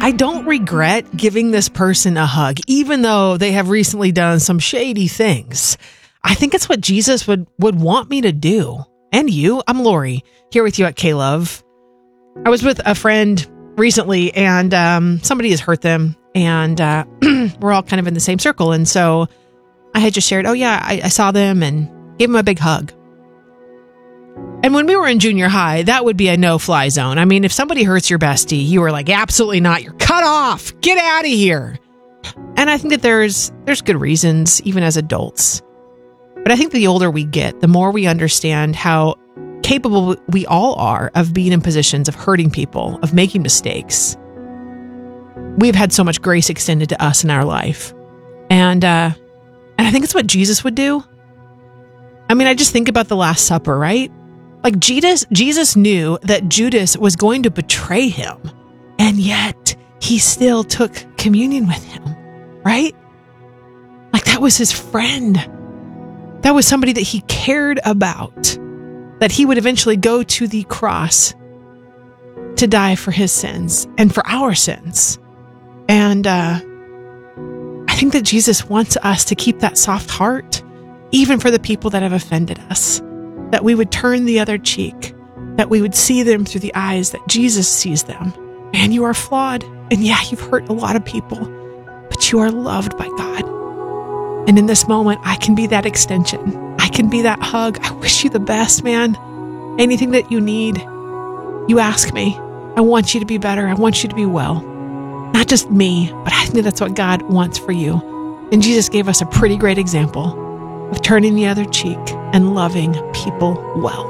I don't regret giving this person a hug, even though they have recently done some shady things. I think it's what Jesus would want me to do. And you, I'm Lori, here with you at K-Love. I was with a friend recently, and somebody has hurt them, and we're all kind of in the same circle. And so I had just shared, I saw them and gave them a big hug. And when we were in junior high, that would be a no-fly zone. I mean, if somebody hurts your bestie, you were like, absolutely not. You're cut off. Get out of here. And I think that there's good reasons, even as adults. But I think the older we get, the more we understand how capable we all are of being in positions of hurting people, of making mistakes. We've had so much grace extended to us in our life. And I think it's what Jesus would do. I mean, I just think about the Last Supper, right? Like Jesus knew that Judas was going to betray him, and yet he still took communion with him, right? Like that was his friend. That was somebody that he cared about, that he would eventually go to the cross to die for his sins and for our sins. And I think that Jesus wants us to keep that soft heart, even for the people that have offended us, that we would turn the other cheek, that we would see them through the eyes that Jesus sees them. And you are flawed. And yeah, you've hurt a lot of people, but you are loved by God. And in this moment, I can be that extension. I can be that hug. I wish you the best, man. Anything that you need, you ask me. I want you to be better. I want you to be well. Not just me, but I think that's what God wants for you. And Jesus gave us a pretty great example of turning the other cheek and loving people well.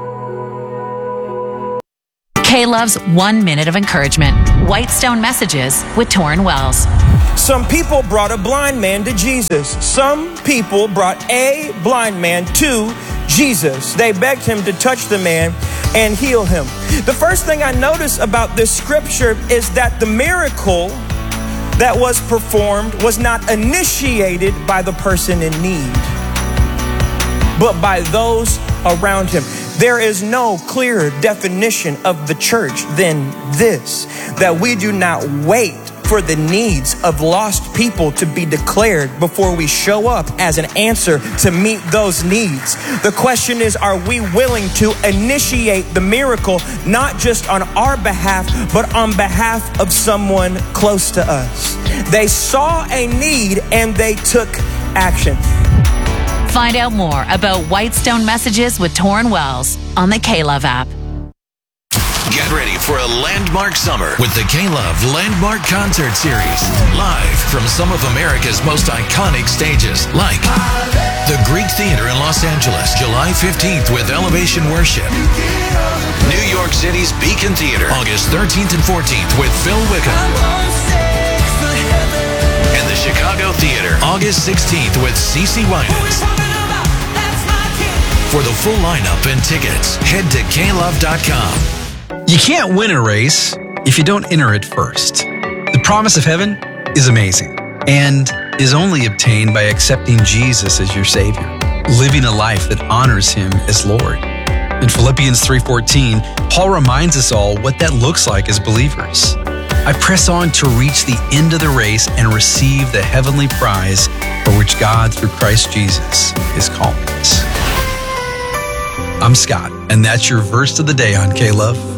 K-Love's 1 minute of encouragement. Whitestone Messages with Torrin Wells. Some people brought a blind man to Jesus. Some people brought a blind man to Jesus. They begged him to touch the man and heal him. The first thing I notice about this scripture is that the miracle that was performed was not initiated by the person in need, but by those around him. There is no clearer definition of the church than this, that we do not wait for the needs of lost people to be declared before we show up as an answer to meet those needs. The question is, are we willing to initiate the miracle, not just on our behalf, but on behalf of someone close to us? They saw a need and they took action. Find out more about Whitestone Messages with Torrin Wells on the K-Love app. Get ready for a landmark summer with the K-Love Landmark Concert Series. Live from some of America's most iconic stages, like the Greek Theater in Los Angeles, July 15th with Elevation Worship. New York City's Beacon Theater, August 13th and 14th with Phil Wickham. And the Chicago Theater, August 16th with CeCe Winans. For the full lineup and tickets, head to klove.com. You can't win a race if you don't enter it first. The promise of heaven is amazing and is only obtained by accepting Jesus as your Savior, living a life that honors Him as Lord. In Philippians 3:14, Paul reminds us all what that looks like as believers. I press on to reach the end of the race and receive the heavenly prize for which God, through Christ Jesus, is calling us. I'm Scott, and that's your verse of the day on K-Love.